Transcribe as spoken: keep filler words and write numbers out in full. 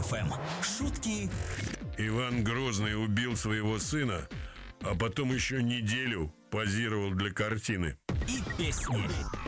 эф эм. Шутки Иван Грозный убил своего сына, а потом еще неделю позировал для картины. и песни.